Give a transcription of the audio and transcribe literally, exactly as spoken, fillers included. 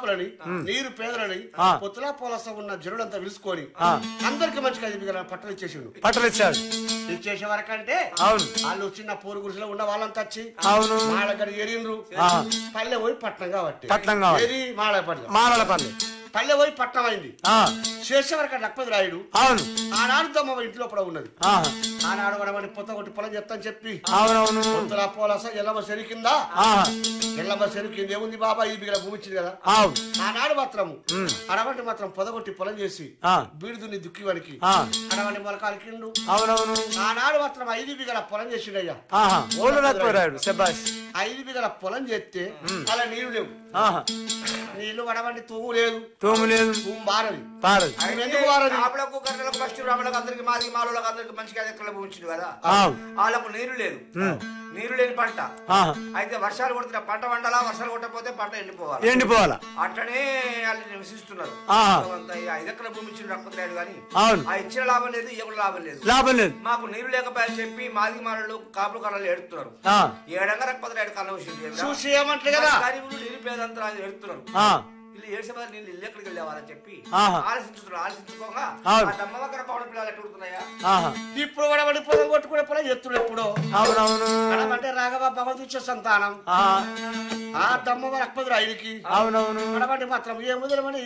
కాపులని నీరు పేదలని పొత్తులా పోలస ఉన్న జనుడంతా పిలుచుకొని అందరికి మంచిగా పట్టలు ఇచ్చేసిండు. పట్టలు ఇచ్చాడు. ఇచ్చేసే వరకంటే అవును వాళ్ళు చిన్న పూరు గుడిసెలో ఉన్న వాళ్ళంతా వచ్చి అవును మాళ్ళగడ ఎరిండ్రు. పల్లె పోయి పట్నం కాబట్టి పట్నం కావాలి ఎరి మాళ్ళపల్లి మాలపల్లి పల్లె పోయి పట్నం అయింది. చేసే వరకు లక్ష్మణ్ రాయుడు ఆనాడు దమ్మ ఇంట్లో కూడా ఉన్నది. ఆనాడు మనమని పొత్త కొట్టి పొలం చెప్తాను చెప్పి అవునవును పొత్తుల పోలస ఎల్లమ్మ సెరికిందా ఎల్లమ్మ సెరికింది ఏముంది బాబా ఈ బిగల భూమి ఇచ్చింది కదా. ఆనాడు మాత్రము అడవంటి మాత్రం పొదగొట్టి పొలం చేసి బీడుదుని దుక్కి వనికి అడవంటి మొలకాలు కిండు. అవునవును ఆనాడు మాత్రం ఐదు బిగల పొలం చేసిండయ్యా. ఐదు బిగల పొలం చేస్తే అలా నీళ్లు లేవు. నీళ్లు వడవంటి తూము లేదు తూము లేదు తూము బారది పారది. ఆపలకు కర్రలకు ఫస్ట్ రామలకు అందరికి మాది మాలోళ్ళకి అందరికి మంచిగా ఎక్కడ భూమించింది కదా. వాళ్ళకు నీరు లేదు నీరు లేని పంట. అయితే వర్షాలు కొడుతున్న పంట వండాలా వర్షాలు కొట్టకపోతే పంట ఎండిపోవాలి ఎండిపోవాలా అట్లనే వాళ్ళు నివసిస్తున్నారు. ఐదు ఎకరాల భూమి ఇచ్చిన రక్తలేడు కానీ ఆ ఇచ్చిన లాభం లేదు ఇవ్వడం లాభం లేదు లాభం లేదు. మాకు నీరు లేకపోయాని చెప్పి మాది మాలలు కాపులు కర్రలు ఏడుతున్నారు. ఏడంగా రక్తపతి ఏడు కళ్ళ గరీబులు నిరుపేదంతా ఏడుతున్నారు. వీళ్ళు ఏడ్చే బదులు నీళ్ళు ఇల్లు ఎక్కడికి వెళ్ళేవారని చెప్పి ఆలోచించుతున్నారు. ఆలోచించుకోగా అమ్మవగ్గర పవన పిల్లలు ఎట్టుకుతున్నాయా ఇప్పుడు వడబడి పొలం కొట్టుకునే పొలం ఎత్తుడు ఎప్పుడు అంటే రాఘవ భగవద్గీత సంతానం ఆ దమ్మ రక్పతి రాయుడికి అవునవును వడబడి మాత్రం ఏ ముదలమని